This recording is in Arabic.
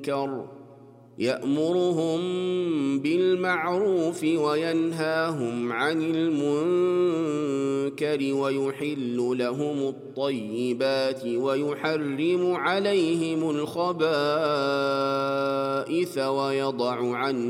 يأمرهم بالمعروف وينهاهم عن المنكر ويحل لهم الطيبات ويحرم عليهم الخبائث ويضع عنهم